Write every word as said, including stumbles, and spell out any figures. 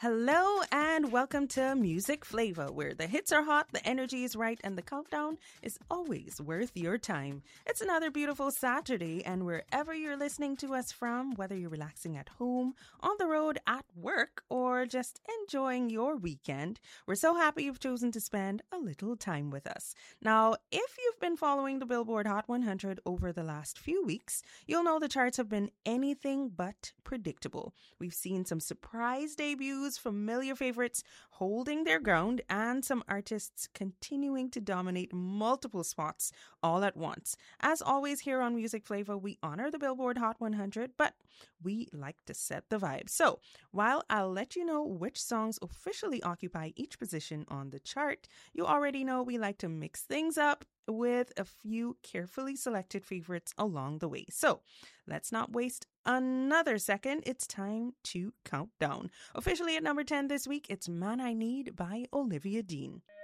Hello and welcome to Music Flavor, where the hits are hot, the energy is right, and the countdown is always worth your time. It's another beautiful Saturday, and wherever you're listening to us from, whether you're relaxing at home, on the road, at work, or just enjoying your weekend, we're so happy you've chosen to spend a little time with us. Now, if you've been following the Billboard Hot one hundred over the last few weeks, you'll know the charts have been anything but predictable. We've seen some surprise debuts, familiar favorites holding their ground, and some artists continuing to dominate multiple spots all at once. As always, here on Music Flavor, we honor the Billboard Hot one hundred, but we like to set the vibe. So, while I'll let you know which songs officially occupy each position on the chart, you already know we like to mix things up with a few carefully selected favorites along the way. So, let's not waste another second. It's time to count down. Officially at number ten this week, it's Man I Need by Olivia Dean.